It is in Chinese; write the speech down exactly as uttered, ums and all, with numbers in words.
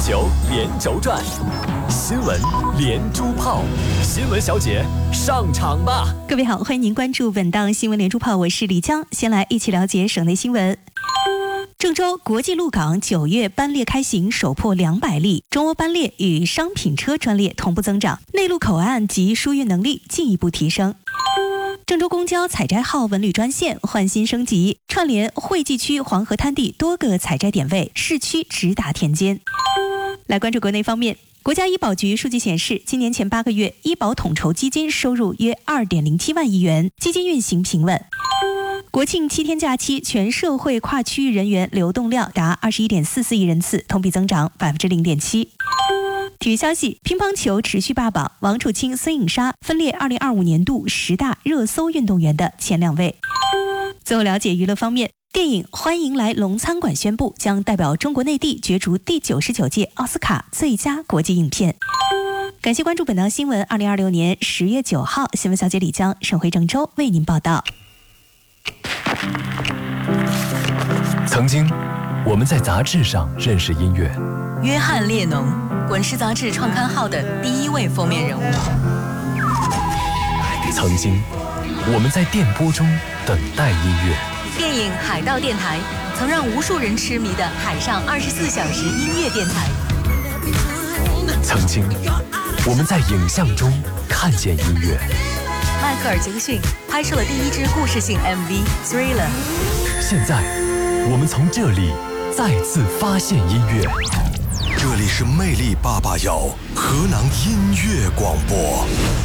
球连轴转，新闻连珠炮，新闻小姐上场吧！ 各位好，欢迎您关注本档新闻连珠炮，我是李江。先来一起了解省内新闻。郑州国际陆港九月班列开行首破两百例，中欧班列与商品车专列同步增长，内陆口岸及输运能力进一步提升。郑州公交采摘号文旅专线换新升级，串联惠济区黄河滩地多个采摘点位，市区直达田间。来关注国内方面。国家医保局数据显示，今年前八个月，医保统筹基金收入约 二点零七万亿元，基金运行平稳。国庆七天假期，全社会跨区域人员流动量达二十一点四四亿人次，同比增长百分之零点七。体育消息，乒乓球持续霸榜，王楚钦、孙颖莎分列二零二五年度十大热搜运动员的前两位。最后了解娱乐方面。电影《欢迎来龙餐馆》宣布将代表中国内地角逐第九十九届奥斯卡最佳国际影片。感谢关注本档新闻。二零二六年十月九号，新闻小姐李江省会郑州为您报道。 曾经，我们在杂志上认识音乐。 约翰列侬，滚石杂志创刊号的第一位封面人物。 曾经，我们在电波中等待音乐。 电影《海盗电台》曾让无数人痴迷的海上二十四小时音乐电台。 曾经，我们在影像中看见音乐。 迈克尔·杰克逊拍摄了第一支故事性 M V《Thriller》。 现在，我们从这里再次发现音乐。 这里是魅力八八幺河南音乐广播。